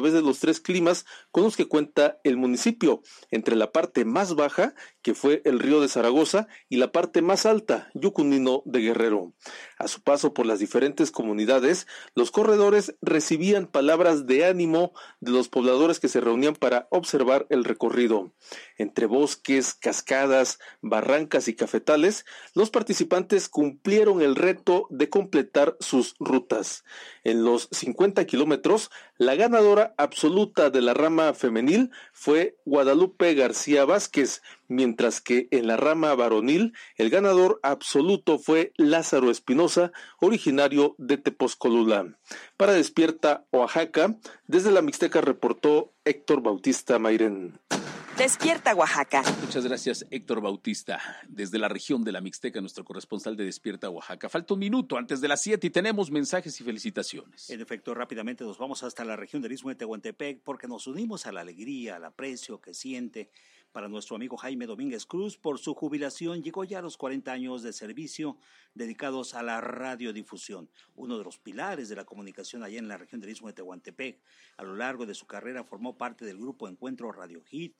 través de los 3 climas con los que cuenta el municipio, entre la parte más baja, que fue el río de Zaragoza, y la parte más alta, Yucunino de Guerrero. A su paso por las diferentes comunidades, los corredores recibían palabras de ánimo de los pobladores que se reunían para observar el recorrido. Entre bosques, cascadas, barrancas y cafetales, los participantes cumplieron el reto de completar sus rutas. En los 50 kilómetros, la ganadora absoluta de la rama femenil fue Guadalupe García Vázquez, mientras que en la rama varonil, el ganador absoluto fue Lázaro Espinosa, originario de Tepozcolula. Para Despierta Oaxaca, desde la Mixteca reportó Héctor Bautista Mairén. Despierta Oaxaca. Muchas gracias, Héctor Bautista, desde la región de la Mixteca, nuestro corresponsal de Despierta Oaxaca. Falta un minuto antes de las 7 y tenemos mensajes y felicitaciones. En efecto, rápidamente nos vamos hasta la región del Istmo de Tehuantepec porque nos unimos a la alegría, al aprecio que siente para nuestro amigo Jaime Domínguez Cruz por su jubilación. Llegó ya a los 40 años de servicio dedicados a la radiodifusión, uno de los pilares de la comunicación allá en la región del Istmo de Tehuantepec. A lo largo de su carrera formó parte del grupo Encuentro Radio Hit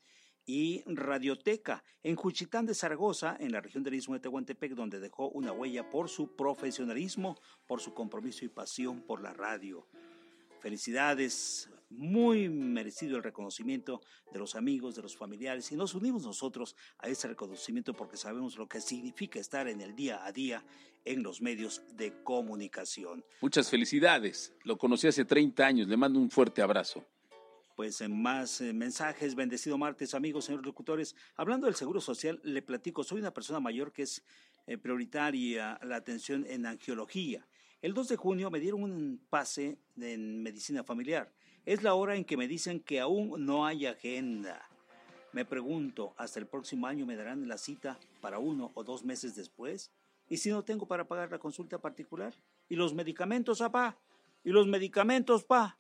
y Radioteca en Juchitán de Zaragoza, en la región del Istmo de Tehuantepec, donde dejó una huella por su profesionalismo, por su compromiso y pasión por la radio. Felicidades, muy merecido el reconocimiento de los amigos, de los familiares, y nos unimos nosotros a ese reconocimiento porque sabemos lo que significa estar en el día a día en los medios de comunicación. Muchas felicidades, lo conocí hace 30 años, le mando un fuerte abrazo. Pues en más mensajes, bendecido martes, amigos, señores locutores. Hablando del Seguro Social, le platico, soy una persona mayor que es prioritaria la atención en angiología. El 2 de junio me dieron un pase en medicina familiar. Es la hora en que me dicen que aún no hay agenda. Me pregunto, ¿hasta el próximo año me darán la cita para 1 o 2 meses después? ¿Y si no tengo para pagar la consulta particular? ¿Y los medicamentos, papá? ¿Y los medicamentos, pa?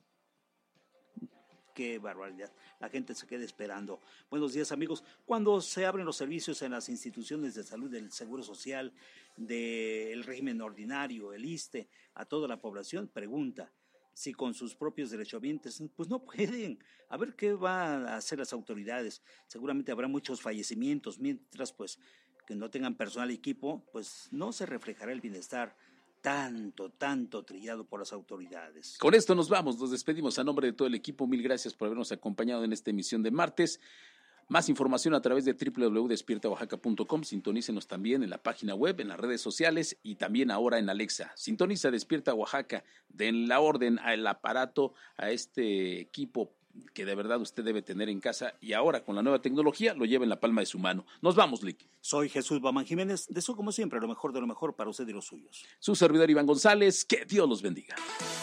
Qué barbaridad, la gente se queda esperando. Buenos días, amigos. Cuando se abren los servicios en las instituciones de salud del Seguro Social, del régimen ordinario, el ISSSTE, a toda la población, pregunta si con sus propios derechohabientes, pues no pueden. A ver qué van a hacer las autoridades. Seguramente habrá muchos fallecimientos, mientras pues que no tengan personal y equipo, pues no se reflejará el bienestar tanto trillado por las autoridades. Con esto nos vamos, nos despedimos a nombre de todo el equipo. Mil gracias por habernos acompañado en esta emisión de martes. Más información a través de www.despiertaoaxaca.com. Sintonícenos también en la página web, en las redes sociales y también ahora en Alexa. Sintoniza Despierta Oaxaca. Den la orden al aparato, a este equipo que de verdad usted debe tener en casa y ahora con la nueva tecnología lo lleva en la palma de su mano. Nos vamos, Lick. Soy Jesús Bamán Jiménez, deseo como siempre lo mejor de lo mejor para usted y los suyos. Su servidor Iván González, que Dios los bendiga.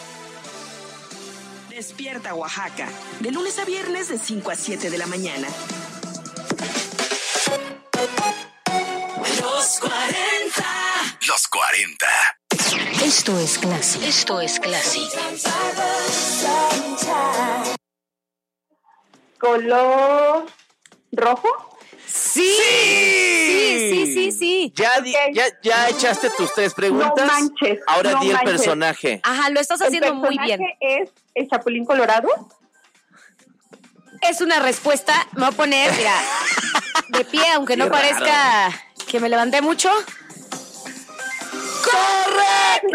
Despierta Oaxaca, de lunes a viernes de 5 a 7 de la mañana. Los 40. Los 40. Esto es Classy. Esto es Classy. ¿Color rojo? Sí. ¿Ya echaste tus 3 preguntas? No manches. Ahora di el manches. personaje. Ajá, lo estás haciendo muy bien. ¿Es el Chapulín Colorado? Es una respuesta, me voy a poner, mira, de pie, aunque no parezca que me levanté mucho. ¡Correcto!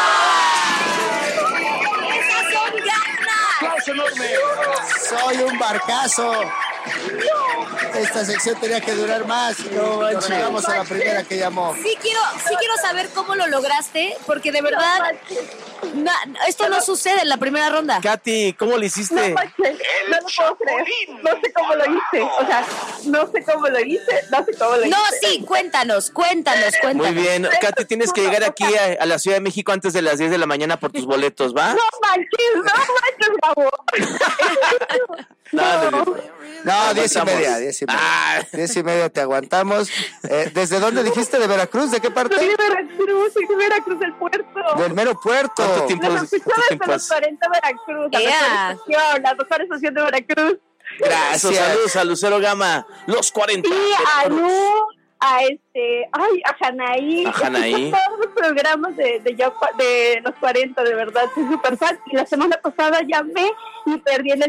¡Esas son ganas! ¡Aplauso enorme! Soy un barcazo. Esta sección tenía que durar más. No manches. Llegamos a la primera que llamó. Sí quiero saber cómo lo lograste, porque de verdad esto no sucede en la primera ronda. Katy, ¿cómo lo hiciste? No manches, no lo puedo creer. No sé cómo lo hice. O sea, no sé cómo lo hice. No, sí, cuéntanos. Muy bien, Katy, tienes que llegar aquí a la Ciudad de México antes de las 10 de la mañana por tus boletos, ¿va? No manches, Gabo. No, 10:30 te aguantamos. ¿Desde dónde dijiste? ¿De Veracruz? ¿De qué parte? Soy de Veracruz, del puerto. Del mero puerto. ¿Cuánto tiempo? Los escuchaba desde los 40 Veracruz, la mejor estación de Veracruz. Gracias. Saludos a Lucero Gama, los 40. Y a Lu, a Janaí. A Janaí. Todos los programas de los 40, de verdad, soy súper fan. Y la semana pasada llamé y perdí en el